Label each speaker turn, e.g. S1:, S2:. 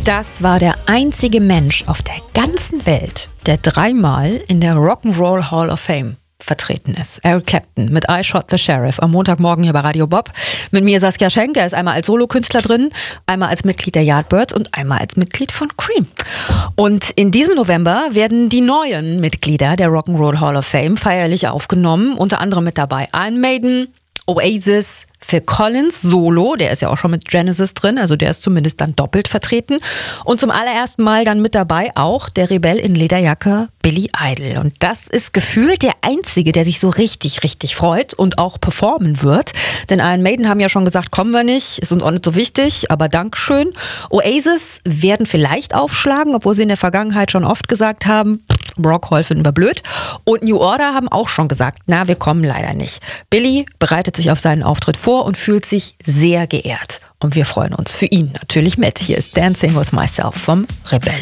S1: Das war der einzige Mensch auf der ganzen Welt, der 3-mal in der Rock'n'Roll Hall of Fame vertreten ist. Eric Clapton mit I Shot the Sheriff am Montagmorgen hier bei Radio Bob. Mit mir Saskia Schenk, er ist einmal als Solokünstler drin, einmal als Mitglied der Yardbirds und einmal als Mitglied von Cream. Und in diesem November werden die neuen Mitglieder der Rock'n'Roll Hall of Fame feierlich aufgenommen, unter anderem mit dabei Iron Maiden, Oasis, Phil Collins solo, der ist ja auch schon mit Genesis drin, also der ist zumindest dann doppelt vertreten. Und zum allerersten Mal dann mit dabei auch der Rebell in Lederjacke Billy Idol. Und das ist gefühlt der Einzige, der sich so richtig freut und auch performen wird. Denn Iron Maiden haben ja schon gesagt, kommen wir nicht, ist uns auch nicht so wichtig, aber Dankeschön. Oasis werden vielleicht aufschlagen, obwohl sie in der Vergangenheit schon oft gesagt haben, Rock'n'Roll finden wir blöd. Und New Order haben auch schon gesagt, na, wir kommen leider nicht. Billy bereitet sich auf seinen Auftritt vor und fühlt sich sehr geehrt. Und wir freuen uns für ihn natürlich mit. Hier ist Dancing with Myself vom Rebell.